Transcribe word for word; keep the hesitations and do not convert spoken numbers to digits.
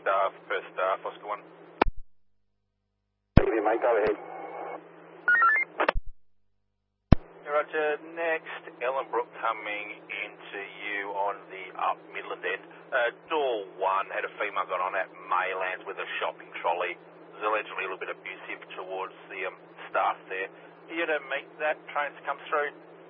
staff, per staff, Oscar one. Negative, mate, go ahead. Roger, next, Ellenbrook coming into you on the up Midland end. Uh, door one had a female gone on at Maylands with a shopping trolley. It was allegedly a little bit abusive towards the um, staff there. Are you to meet that? Trains come through